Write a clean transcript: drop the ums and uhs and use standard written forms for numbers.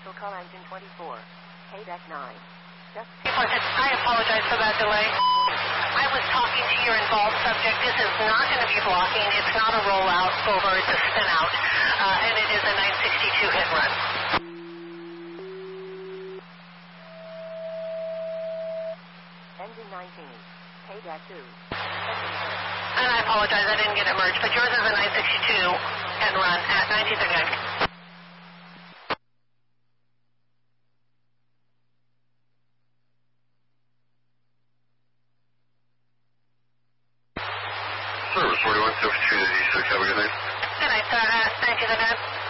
Commercial call engine 24. KDEC 9. Just... I apologize for that delay. I was talking to your involved subject. This is not going to be blocking. It's not a rollout over. It's a spin out. And it is a 962 hit run. Engine 19. KDEC 2. And I apologize. I didn't get it merged. But yours is a 962 hit run at 1939. Service 4172 to D6. Have a good night. Good night, sir. Thank you, the